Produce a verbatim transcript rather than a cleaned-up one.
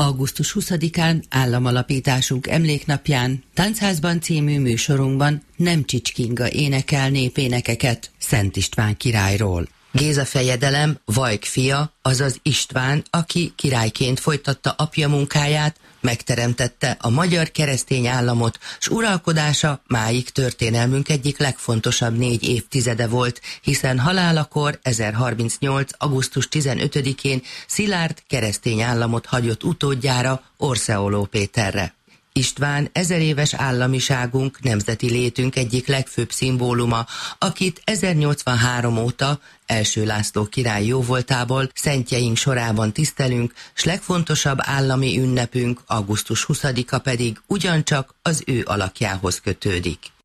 augusztus huszadikán államalapításunk emléknapján Táncházban című műsorunkban Nemcsics Kinga énekel népénekeket Szent István királyról. Géza fejedelem Vajk fia, azaz István, aki királyként folytatta apja munkáját, megteremtette a magyar keresztény államot, s uralkodása máig történelmünk egyik legfontosabb négy évtizede volt, hiszen halálakor ezerharmincnyolc. augusztus tizenötödikén szilárd keresztény államot hagyott utódjára, Orseoló Péterre. István ezeréves államiságunk, nemzeti létünk egyik legfőbb szimbóluma, akit ezernyolcvanhárom óta Első László király jóvoltából szentjeink sorában tisztelünk, s legfontosabb állami ünnepünk, augusztus huszadika pedig ugyancsak az ő alakjához kötődik.